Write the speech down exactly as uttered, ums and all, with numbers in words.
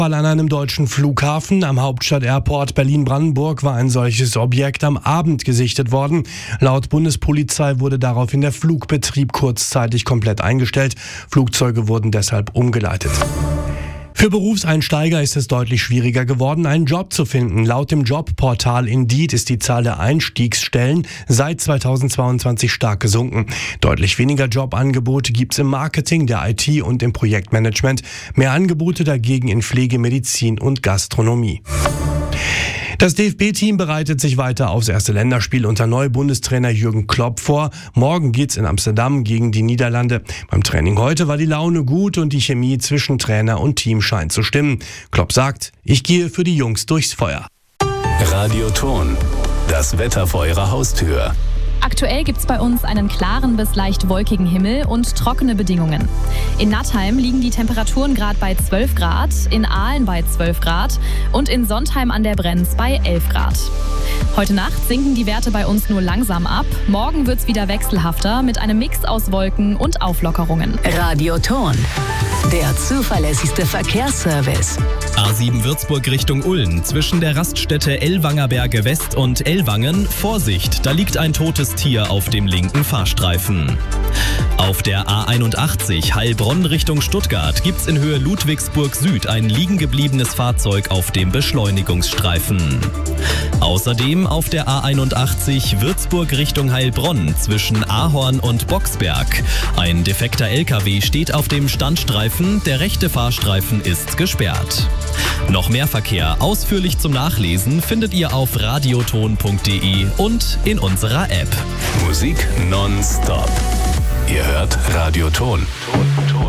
Weil an einem deutschen Flughafen am Hauptstadt-Airport Berlin-Brandenburg war ein solches Objekt am Abend gesichtet worden. Laut Bundespolizei wurde daraufhin der Flugbetrieb kurzzeitig komplett eingestellt. Flugzeuge wurden deshalb umgeleitet. Für Berufseinsteiger ist es deutlich schwieriger geworden, einen Job zu finden. Laut dem Jobportal Indeed ist die Zahl der Einstiegsstellen seit zweitausendzweiundzwanzig stark gesunken. Deutlich weniger Jobangebote gibt es im Marketing, der I T und im Projektmanagement. Mehr Angebote dagegen in Pflege, Medizin und Gastronomie. Das D F B-Team bereitet sich weiter aufs erste Länderspiel unter Neubundestrainer Jürgen Klopp vor. Morgen geht's in Amsterdam gegen die Niederlande. Beim Training heute war die Laune gut und die Chemie zwischen Trainer und Team scheint zu stimmen. Klopp sagt, ich gehe für die Jungs durchs Feuer. Radioton, das Wetter vor Ihrer Haustür. Aktuell gibt's bei uns einen klaren bis leicht wolkigen Himmel und trockene Bedingungen. In Nattheim liegen die Temperaturen gerade bei zwölf Grad, in Aalen bei zwölf Grad und in Sontheim an der Brenz bei elf Grad. Heute Nacht sinken die Werte bei uns nur langsam ab. Morgen wird's wieder wechselhafter mit einem Mix aus Wolken und Auflockerungen. Radioton, der zuverlässigste Verkehrsservice. A sieben Würzburg Richtung Ulm, zwischen der Raststätte Ellwangerberge West und Ellwangen. Vorsicht, da liegt ein totes Tier auf dem linken Fahrstreifen. Auf der A einundachtzig Heilbronn Richtung Stuttgart gibt's in Höhe Ludwigsburg Süd ein liegen gebliebenes Fahrzeug auf dem Beschleunigungsstreifen. Außerdem auf der A einundachtzig Würzburg Richtung Heilbronn zwischen Ahorn und Boxberg. Ein defekter L K W steht auf dem Standstreifen, der rechte Fahrstreifen ist gesperrt. Noch mehr Verkehr ausführlich zum Nachlesen findet ihr auf radioton punkt de und in unserer App. Musik nonstop. Ihr hört Radioton. Ton, Ton.